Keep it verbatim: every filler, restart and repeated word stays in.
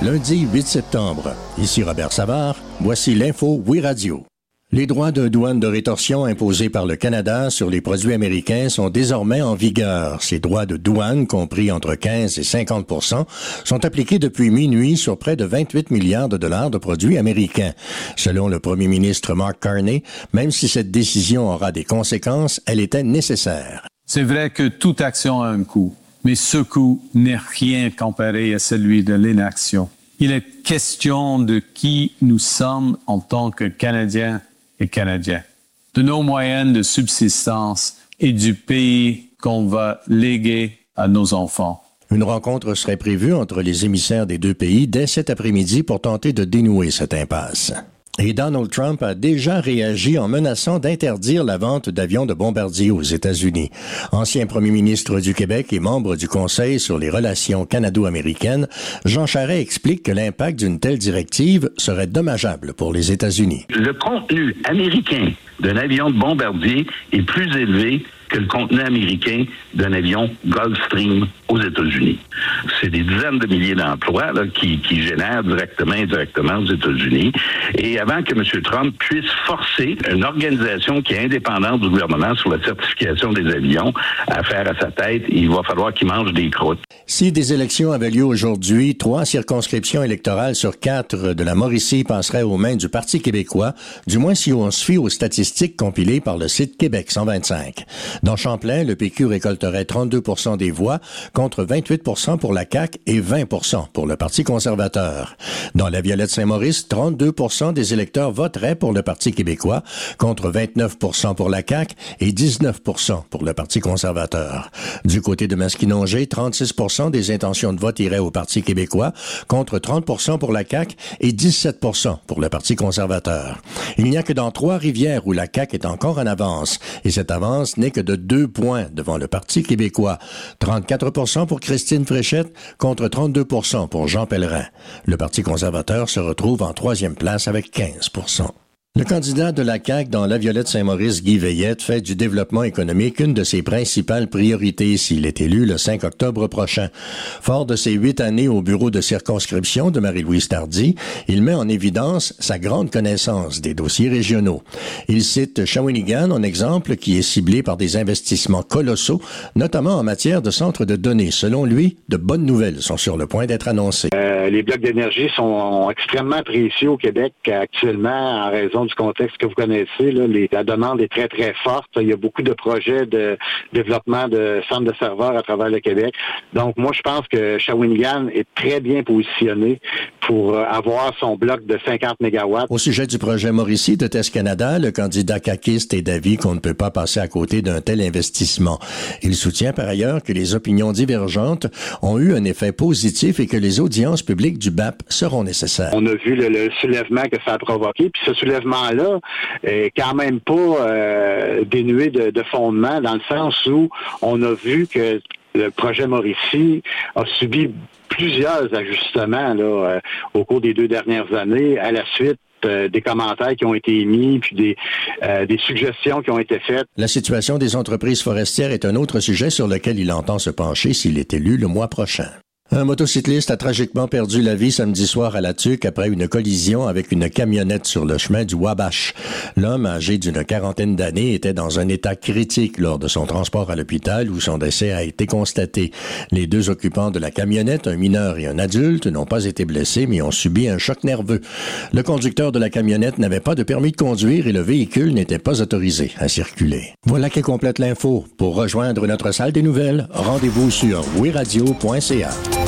Lundi huit septembre. Ici Robert Savard. Voici l'info Oui Radio. Les droits de douane de rétorsion imposés par le Canada sur les produits américains sont désormais en vigueur. Ces droits de douane, compris entre quinze et cinquante pour cent, sont appliqués depuis minuit sur près de vingt-huit milliards de dollars de produits américains. Selon le premier ministre Mark Carney, même si cette décision aura des conséquences, elle était nécessaire. C'est vrai que toute action a un coût, mais ce coût n'est rien comparé à celui de l'inaction. Il est question de qui nous sommes en tant que Canadiens et Canadiens, de nos moyens de subsistance et du pays qu'on va léguer à nos enfants. Une rencontre serait prévue entre les émissaires des deux pays dès cet après-midi pour tenter de dénouer cette impasse. Et Donald Trump a déjà réagi en menaçant d'interdire la vente d'avions de bombardiers aux États-Unis. Ancien premier ministre du Québec et membre du Conseil sur les relations canado-américaines, Jean Charest explique que l'impact d'une telle directive serait dommageable pour les États-Unis. Le contenu américain d'un avion de bombardier est plus élevé que le contenu américain d'un avion Gulfstream aux États-Unis. C'est des dizaines de milliers d'emplois là, qui, qui génèrent directement et indirectement aux États-Unis. Et avant que M. Trump puisse forcer une organisation qui est indépendante du gouvernement sur la certification des avions à faire à sa tête, il va falloir qu'il mange des croûtes. Si des élections avaient lieu aujourd'hui, trois circonscriptions électorales sur quatre de la Mauricie passeraient aux mains du Parti québécois, du moins si on se fie aux statistiques compilées par le site Québec cent vingt-cinq. Dans Champlain, le P Q récolterait trente-deux pour cent des voix, contre vingt-huit pour cent pour la C A Q et vingt pour cent pour le Parti conservateur. Dans la Violette-Saint-Maurice, trente-deux pour cent des électeurs voteraient pour le Parti québécois, contre vingt-neuf pour cent pour la C A Q et dix-neuf pour cent pour le Parti conservateur. Du côté de Masquinongé, trente-six pour cent des intentions de vote iraient au Parti québécois, contre trente pour cent pour la C A Q et dix-sept pour cent pour le Parti conservateur. Il n'y a que dans Trois-Rivières où la C A Q est encore en avance, et cette avance n'est que de deux points devant le Parti québécois. trente-quatre pour cent pour Christine Fréchette contre trente-deux pour cent pour Jean Pellerin. Le Parti conservateur se retrouve en troisième place avec quinze pour cent. Le candidat de la C A Q dans la Violette-Saint-Maurice, Guy Veillette, fait du développement économique une de ses principales priorités s'il est élu le cinq octobre prochain. Fort de ses huit années au bureau de circonscription de Marie-Louise Tardy, il met en évidence sa grande connaissance des dossiers régionaux. Il cite Shawinigan en exemple qui est ciblé par des investissements colossaux, notamment en matière de centres de données. Selon lui, de bonnes nouvelles sont sur le point d'être annoncées. Euh, les blocs d'énergie sont extrêmement précieux au Québec actuellement en raison du contexte que vous connaissez. Là, les, la demande est très, très forte. Il y a beaucoup de projets de développement de centres de serveurs à travers le Québec. Donc, moi, je pense que Shawinigan est très bien positionné pour avoir son bloc de cinquante mégawatts. Au sujet du projet Mauricie de Test Canada, le candidat caquiste est d'avis qu'on ne peut pas passer à côté d'un tel investissement. Il soutient par ailleurs que les opinions divergentes ont eu un effet positif et que les audiences publiques du B A P seront nécessaires. On a vu le, le soulèvement que ça a provoqué, puis ce soulèvement là est quand même pas euh, dénué de, de fondement, dans le sens où on a vu que le projet Mauricie a subi plusieurs ajustements là, euh, au cours des deux dernières années à la suite euh, des commentaires qui ont été émis puis des, euh, des suggestions qui ont été faites. La situation des entreprises forestières est un autre sujet sur lequel il entend se pencher s'il est élu le mois prochain. Un motocycliste a tragiquement perdu la vie samedi soir à La Tuque après une collision avec une camionnette sur le chemin du Wabash. L'homme, âgé d'une quarantaine d'années, était dans un état critique lors de son transport à l'hôpital où son décès a été constaté. Les deux occupants de la camionnette, un mineur et un adulte, n'ont pas été blessés mais ont subi un choc nerveux. Le conducteur de la camionnette n'avait pas de permis de conduire et le véhicule n'était pas autorisé à circuler. Voilà qui complète l'info. Pour rejoindre notre salle des nouvelles, rendez-vous sur oui radio point c a.